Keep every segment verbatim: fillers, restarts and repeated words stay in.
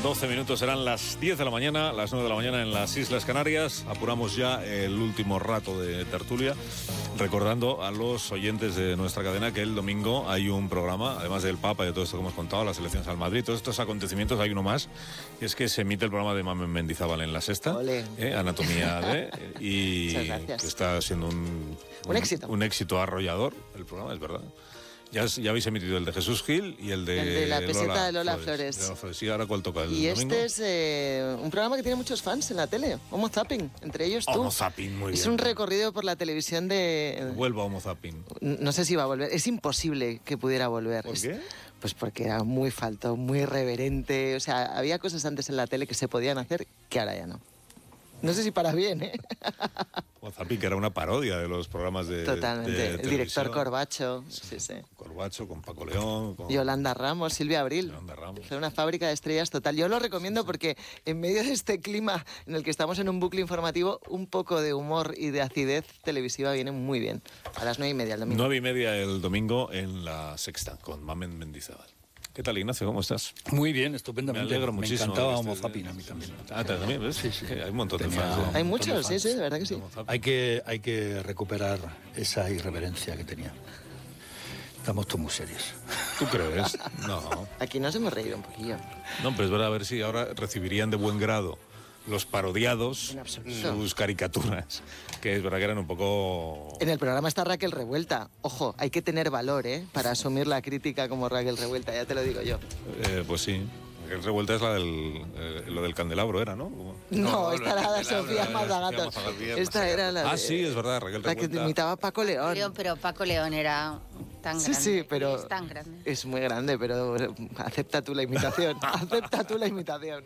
doce minutos serán las diez de la mañana, las nueve de la mañana en las Islas Canarias. Apuramos ya el último rato de tertulia, recordando a los oyentes de nuestra cadena que el domingo hay un programa, además del Papa y de todo esto que hemos contado, las elecciones al Madrid, todos estos acontecimientos, hay uno más, y es que se emite el programa de Mamen Mendizábal en La Sexta, eh, Anatomía de, y que está siendo un, un, un éxito. Un éxito arrollador el programa, es verdad. Ya, ya habéis emitido el de Jesús Gil y el de, el de la peseta Lola de Lola Flores. Flores. De Lola Flores. Sí, ahora cuál toca el y domingo. Este es eh, un programa que tiene muchos fans en la tele. Homo Zapping, entre ellos tú. Homo Zapping, muy bien. Es un recorrido por la televisión de... Vuelva a Homo Zapping. No sé si va a volver. Es imposible que pudiera volver. ¿Por qué? Pues porque era muy falto, muy irreverente. O sea, había cosas antes en la tele que se podían hacer que ahora ya no. No sé si para bien, ¿eh? Homo Zapping, que era una parodia de los programas de Totalmente. de el director Corbacho. Sí, sí. Corbacho, con Paco León. Con Yolanda Ramos, Silvia Abril. Yolanda Ramos. Fue una fábrica de estrellas total. Yo lo recomiendo sí, sí. porque en medio de este clima en el que estamos en un bucle informativo, un poco de humor y de acidez televisiva viene muy bien. A las nueve y media el domingo. Nueve y media el domingo en La Sexta, con Mamen Mendizábal. ¿Qué tal, Ignacio? ¿Cómo estás? Muy bien, estupendamente. Me alegro muchísimo. Me encantaba Homo Zapping a mí también. Ah, también, ¿ves? Sí, sí. Hay un montón de Tenía fans. Hay un muchos, sí, sí, de verdad que sí. Hay que, hay que recuperar esa irreverencia que tenía. Estamos todos muy serios. ¿Tú crees? No. Aquí nos hemos reído un poquillo. No, pero es verdad, a ver si ahora recibirían de buen grado los parodiados, sus caricaturas, que es verdad que eran un poco... En el programa está Raquel Revuelta. Ojo, hay que tener valor, ¿eh? Para asumir la crítica como Raquel Revuelta, ya te lo digo yo. Eh, pues sí. Raquel Revuelta es la del, eh, lo del candelabro, ¿era, no? No, no esta era la Sofía Mazagatos. Esta era la de... Ah, sí, es verdad, Raquel Revuelta. La que imitaba a Paco León. León. Pero Paco León era tan grande. Sí, sí, pero... Es tan grande. Es muy grande, pero acepta tú la imitación. Acepta tú la imitación.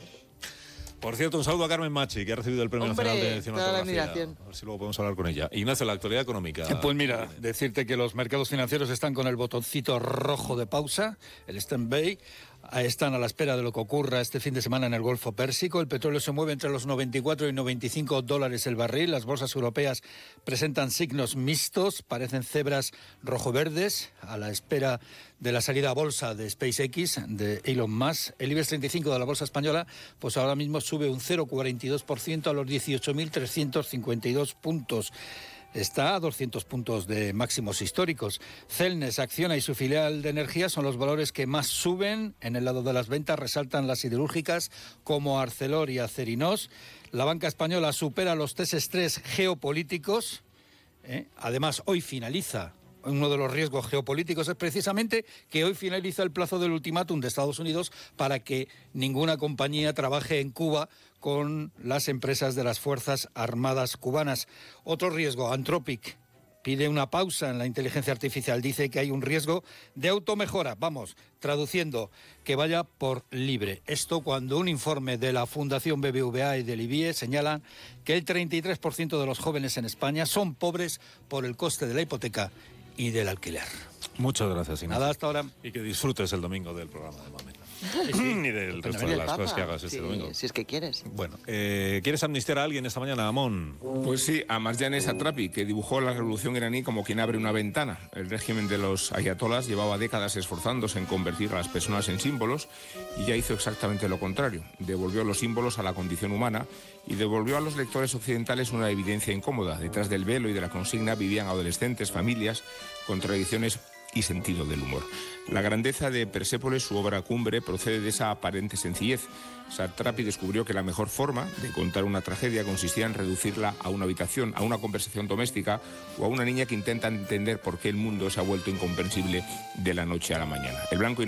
Por cierto, un saludo a Carmen Machi, que ha recibido el Premio Hombre, Nacional de Cinematografía. A ver si luego podemos hablar con ella. Ignacio, la actualidad económica. Pues mira, decirte que los mercados financieros están con el botoncito rojo de pausa, el stand-by. Están a la espera de lo que ocurra este fin de semana en el Golfo Pérsico. El petróleo se mueve entre los noventa y cuatro y noventa y cinco dólares el barril. Las bolsas europeas presentan signos mixtos, parecen cebras rojo-verdes, a la espera de la salida a bolsa de SpaceX, de Elon Musk. El IBEX treinta y cinco de la bolsa española, pues ahora mismo sube un cero coma cuarenta y dos por ciento a los dieciocho mil trescientos cincuenta y dos puntos. Está a doscientos puntos de máximos históricos. Celnes, Acciona y su filial de energía son los valores que más suben. En el lado de las ventas resaltan las siderúrgicas como Arcelor y Acerinos. La banca española supera los test estrés geopolíticos. ¿eh? Además, hoy finaliza. Uno de los riesgos geopolíticos es precisamente que hoy finaliza el plazo del ultimátum de Estados Unidos para que ninguna compañía trabaje en Cuba con las empresas de las Fuerzas Armadas cubanas. Otro riesgo, Anthropic pide una pausa en la inteligencia artificial. Dice que hay un riesgo de automejora. Vamos, traduciendo, que vaya por libre. Esto cuando un informe de la Fundación B B V A y del I B I E señalan que el treinta y tres por ciento de los jóvenes en España son pobres por el coste de la hipoteca y del alquiler. Muchas gracias, Ignacio. Nada, hasta ahora. Y que disfrutes el domingo del programa de Mamen. Ni del resto de las cosas que hagas este sí, domingo. Si es que quieres. Bueno, eh, ¿quieres amnistiar a alguien esta mañana, Amón? Pues sí, a Marjane Satrapi, que dibujó la revolución iraní como quien abre una ventana. El régimen de los ayatolás llevaba décadas esforzándose en convertir a las personas en símbolos y ya hizo exactamente lo contrario. Devolvió los símbolos a la condición humana y devolvió a los lectores occidentales una evidencia incómoda. Detrás del velo y de la consigna vivían adolescentes, familias, con tradiciones y sentido del humor. La grandeza de Persépolis, su obra cumbre, procede de esa aparente sencillez. Satrapi descubrió que la mejor forma de contar una tragedia consistía en reducirla a una habitación, a una conversación doméstica o a una niña que intenta entender por qué el mundo se ha vuelto incomprensible de la noche a la mañana. El blanco y